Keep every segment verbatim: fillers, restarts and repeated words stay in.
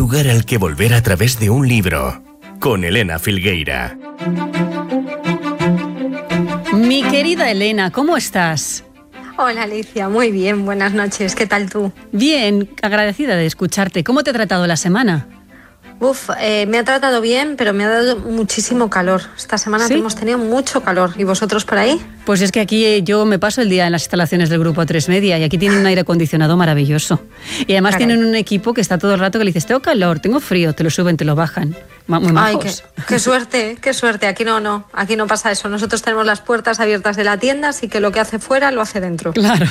lugar al que volver a través de un libro, con Elena Filgueira. Mi querida Elena, ¿cómo estás? Hola Alicia, muy bien, buenas noches, ¿qué tal tú? Bien, agradecida de escucharte. ¿Cómo te ha tratado la semana? Uf, eh, me ha tratado bien, pero me ha dado muchísimo calor. Esta semana ¿Sí? hemos tenido mucho calor. ¿Y vosotros por ahí? Pues es que aquí eh, yo me paso el día en las instalaciones del Grupo A tres Media y aquí tienen un aire acondicionado maravilloso. Y además Caray. tienen un equipo que está todo el rato que le dices, tengo calor, tengo frío, te lo suben, te lo bajan. Ma- Muy Ay, majos. qué, qué suerte, qué suerte. Aquí no, no, aquí no pasa eso. Nosotros tenemos las puertas abiertas de la tienda, así que lo que hace fuera lo hace dentro. Claro.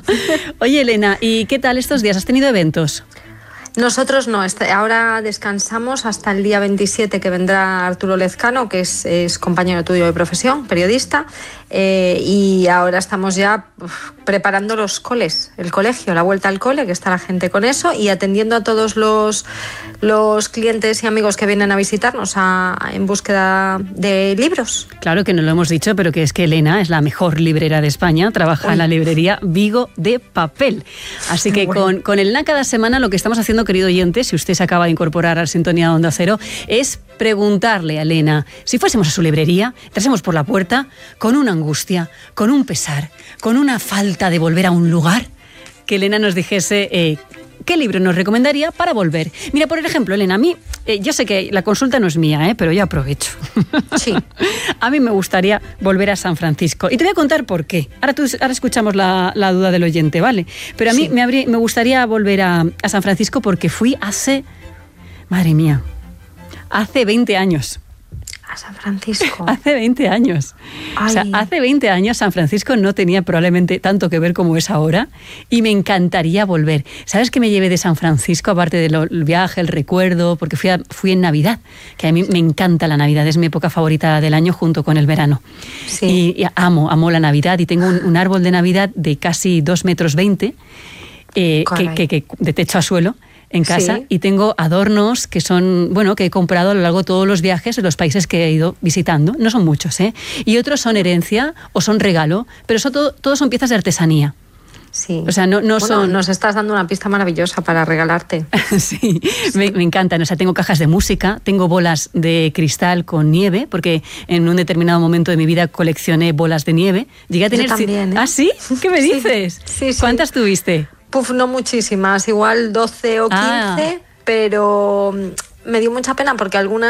Oye, Elena, ¿y qué tal estos días? ¿Has tenido eventos? Nosotros no, este- ahora descansamos hasta el día veintisiete, que vendrá Arturo Lezcano, que es, es compañero tuyo de profesión, periodista, eh, y ahora estamos ya uf, preparando los coles, el colegio, la vuelta al cole, que está la gente con eso, y atendiendo a todos los, los clientes y amigos que vienen a visitarnos a- en búsqueda de libros. Claro que no lo hemos dicho, pero que es que Elena es la mejor librera de España, trabaja Uy. en la librería Vigo de Papel. Así que Bueno. con, con el N A cada semana lo que estamos haciendo, querido oyente, si usted se acaba de incorporar a Sintonía de Onda Cero, es preguntarle a Elena, si fuésemos a su librería, entrásemos por la puerta con una angustia, con un pesar, con una falta de volver a un lugar, que Elena nos dijese eh, qué libro nos recomendaría para volver. Mira, por ejemplo, Elena, a mí, eh, yo sé que la consulta no es mía, eh, pero yo aprovecho. Sí. A mí me gustaría volver a San Francisco. Y te voy a contar por qué. Ahora, tú, ahora escuchamos la, la duda del oyente, ¿vale? Pero a mí Sí. me, habría- me gustaría volver a, a San Francisco porque fui hace... Madre mía. Hace veinte años. A San Francisco. Hace veinte años. O sea, Ay. hace veinte años San Francisco no tenía probablemente tanto que ver como es ahora y me encantaría volver. ¿Sabes qué me llevé de San Francisco, aparte del viaje, el recuerdo? Porque fui, a- fui en Navidad, que a mí me encanta la Navidad, es mi época favorita del año junto con el verano. Sí. Y, y amo, amo la Navidad y tengo un, un árbol de Navidad de casi dos metros veinte, eh, que, Caray. que- que- de techo a suelo, en casa, Sí. y tengo adornos que son, bueno, que he comprado a lo largo de todos los viajes de los países que he ido visitando. No son muchos, ¿eh? Y otros son herencia o son regalo, pero son todo, todos son piezas de artesanía. Sí. O sea, no, no Bueno, son... nos estás dando una pista maravillosa para regalarte. Sí, me, me encantan. O sea, tengo cajas de música, tengo bolas de cristal con nieve, porque en un determinado momento de mi vida coleccioné bolas de nieve. Llegué a Yo tener... ci- también, ¿eh? ¿Ah, sí? ¿Qué me Sí, dices? sí, sí. ¿Cuántas tuviste? Puf, no muchísimas, igual doce o quince, Ah. pero mm, me dio mucha pena porque algunas